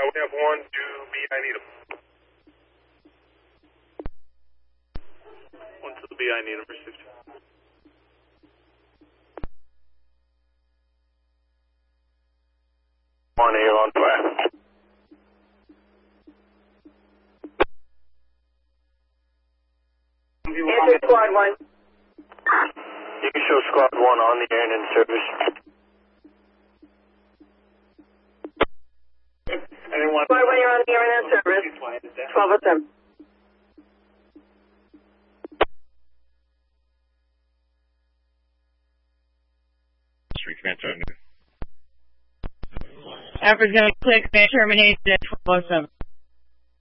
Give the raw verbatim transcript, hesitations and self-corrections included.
we have one to B, I need him. One to the B, I need him, received. One here on fire. Answer squad one. You can show squad one on the air and in service. Anyone? Squad one, you're on the air and in service. twelve of them. Alpha's going to click and terminate at twelve oh seven.